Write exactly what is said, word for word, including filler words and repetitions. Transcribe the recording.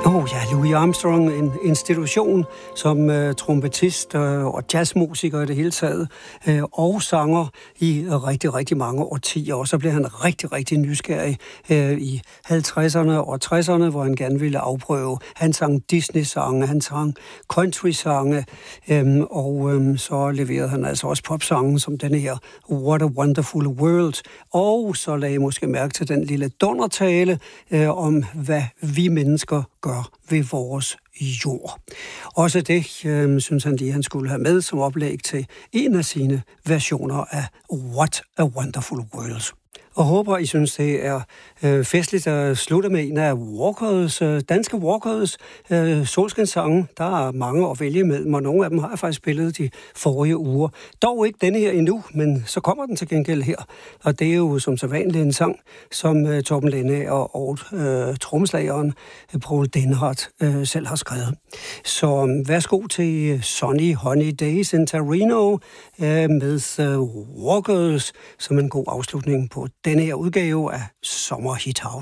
Åh oh, ja, Louis Armstrong, en institution som uh, trompetist uh, og jazzmusiker i det hele taget, uh, og sanger i uh, rigtig, rigtig mange årtier. Og så blev han rigtig, rigtig nysgerrig uh, i halvtredserne og tresserne, hvor han gerne ville afprøve. Han sang Disney-sange, han sang country-sange, um, og um, så leverede han altså også popsange som denne her What a Wonderful World. Og så lagde jeg måske mærke til den lille dundertale uh, om, hvad vi mennesker gør ved vores jord. Også det, øh, synes han lige, han skulle have med som oplæg til en af sine versioner af What a Wonderful World. Og håber, I synes, det er øh, festligt at slutte med en af Walkers, øh, danske Walkers øh, solskinssange. Der er mange at vælge mellem, og nogle af dem har jeg faktisk spillet de forrige uger. Dog ikke denne her endnu, men så kommer den til gengæld her. Og det er jo som så vanligt en sang, som øh, Torben Linde og, og øh, trommeslageren øh, Paul Denhardt øh, selv har skrevet. Så øh, værsgo til Sunny Honey Days in Torino øh, med øh, Walkers som en god afslutning på denne her udgave af Sommer Hit House.